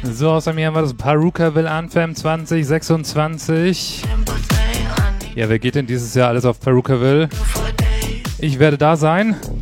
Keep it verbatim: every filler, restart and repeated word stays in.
So, außer mir haben wir das Perukaville Anthem zwanzig sechsundzwanzig. Ja, wer geht denn dieses Jahr alles auf Perukaville? Ich werde da sein.